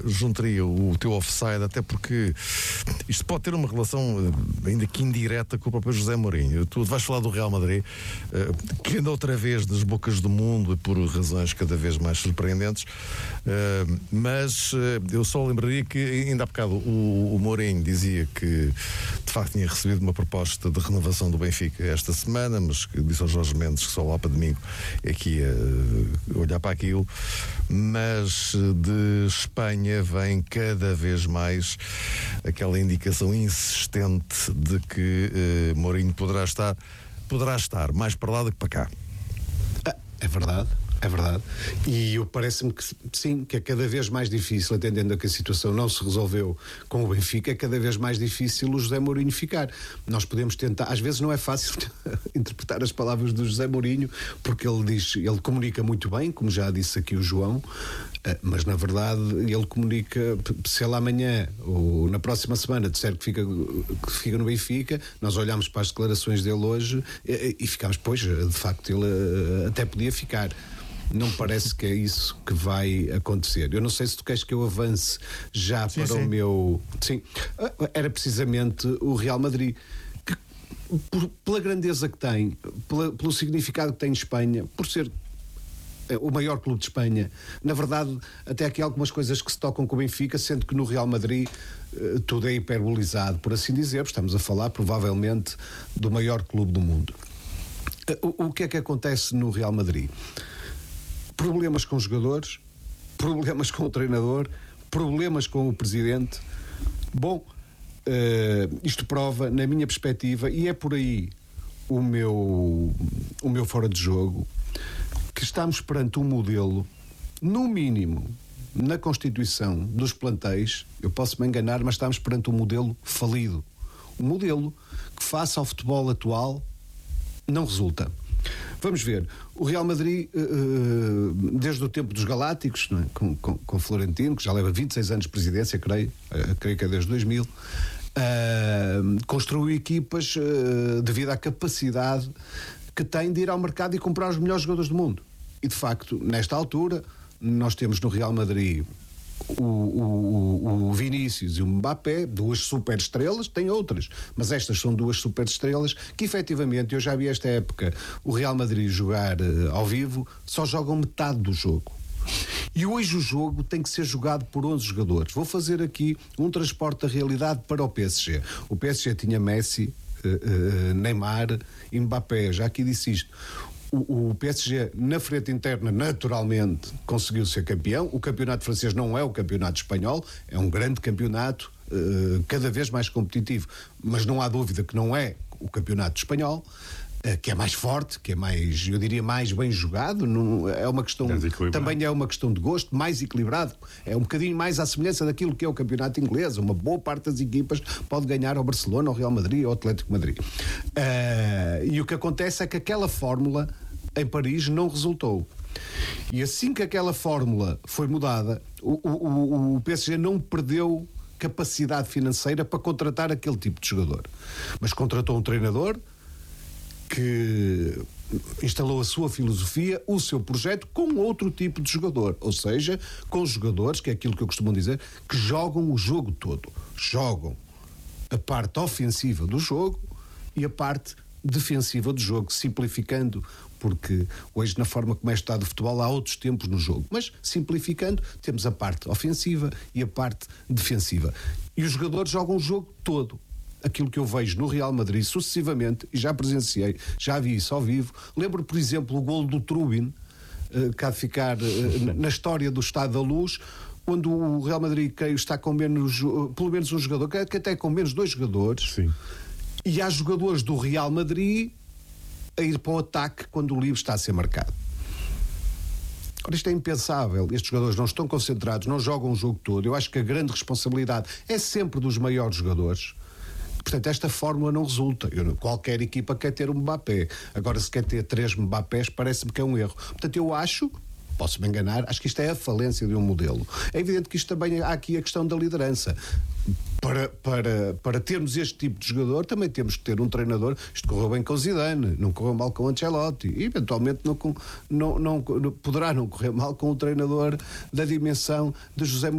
juntaria o teu offside, até porque isto pode ter uma relação ainda que indireta com o próprio José Mourinho. Tu vais falar do Real Madrid, que anda outra vez nas bocas do mundo por razões cada vez mais surpreendentes, mas eu só lembraria que ainda há bocado o Mourinho dizia que de facto tinha recebido uma proposta de renovação do Benfica esta semana, mas que disse ao Jorge Mendes que só lá para domingo é que ia olhar para aquilo. Mas de Espanha vem cada vez mais aquela indicação insistente de que Mourinho poderá estar mais para lá do que para cá. É verdade. É verdade. E parece-me que sim, que é cada vez mais difícil, atendendo a que a situação não se resolveu com o Benfica, é cada vez mais difícil o José Mourinho ficar. Nós podemos tentar, às vezes não é fácil interpretar as palavras do José Mourinho, porque ele comunica muito bem, como já disse aqui o João, mas na verdade ele comunica, se ele amanhã ou na próxima semana disser que fica no Benfica, nós olhamos para as declarações dele hoje e ficamos, pois, de facto ele até podia ficar. Não parece que é isso que vai acontecer. Eu não sei se tu queres que eu avance já para o meu... Sim, era precisamente o Real Madrid, que pela grandeza que tem, pelo significado que tem em Espanha, por ser o maior clube de Espanha, na verdade até aqui há algumas coisas que se tocam com o Benfica, sendo que no Real Madrid tudo é hiperbolizado, por assim dizer. Estamos a falar provavelmente do maior clube do mundo. O que é que acontece no Real Madrid? Problemas com os jogadores, problemas com o treinador, problemas com o presidente. Bom, isto prova, na minha perspectiva, e é por aí o meu fora de jogo, que estamos perante um modelo, no mínimo, na constituição dos plantéis, eu posso me enganar, mas estamos perante um modelo falido. Um modelo que, face ao futebol atual, não resulta. Vamos ver, o Real Madrid, desde o tempo dos Galácticos, não é? com Florentino, que já leva 26 anos de presidência, creio que é desde 2000, construiu equipas devido à capacidade que tem de ir ao mercado e comprar os melhores jogadores do mundo. E de facto, nesta altura, nós temos no Real Madrid o Vinícius e o Mbappé, duas super estrelas, tem outras, mas estas são duas super estrelas que efetivamente, eu já vi esta época o Real Madrid jogar ao vivo, só jogam metade do jogo. E hoje o jogo tem que ser jogado por 11 jogadores. Vou fazer aqui um transporte da realidade para o PSG. O PSG tinha Messi, Neymar e Mbappé, já aqui disse isto. O PSG, na frente interna, naturalmente conseguiu ser campeão. O campeonato francês não é o campeonato espanhol, é um grande campeonato, cada vez mais competitivo, mas não há dúvida que não é o campeonato espanhol, que é mais forte, que é mais, eu diria, mais bem jogado. Não, é uma questão, também é uma questão de gosto, mais equilibrado, é um bocadinho mais à semelhança daquilo que é o campeonato inglês. Uma boa parte das equipas pode ganhar ao Barcelona, ao Real Madrid, ao Atlético Madrid. E o que acontece é que aquela fórmula em Paris não resultou. E assim que aquela fórmula foi mudada, o PSG não perdeu capacidade financeira para contratar aquele tipo de jogador, mas contratou um treinador que instalou a sua filosofia, o seu projeto com outro tipo de jogador, ou seja, com jogadores, que é aquilo que eu costumo dizer, que jogam o jogo todo, jogam a parte ofensiva do jogo e a parte defensiva do jogo, simplificando, porque hoje na forma como é estado o futebol há outros tempos no jogo, mas simplificando, temos a parte ofensiva e a parte defensiva, e os jogadores jogam o jogo todo. Aquilo que eu vejo no Real Madrid sucessivamente, e já presenciei, já vi isso ao vivo. Lembro, por exemplo, o golo do Trubin, que há de ficar na história do Estádio da Luz, quando o Real Madrid, creio, está com menos, pelo menos um jogador, que até com menos dois jogadores. Sim. E há jogadores do Real Madrid a ir para o ataque quando o livre está a ser marcado. Ora, isto é impensável. Estes jogadores não estão concentrados, não jogam o jogo todo. Eu acho que a grande responsabilidade é sempre dos maiores jogadores. Portanto, esta fórmula não resulta. Qualquer equipa quer ter um Mbappé. Agora, se quer ter 3 Mbappés, parece-me que é um erro. Portanto, eu acho, posso me enganar, acho que isto é a falência de um modelo. É evidente que isto também há aqui a questão da liderança. Para termos este tipo de jogador, também temos que ter um treinador. Isto correu bem com o Zidane, não correu mal com o Ancelotti, e eventualmente poderá não correr mal com um treinador da dimensão de José Mourinho.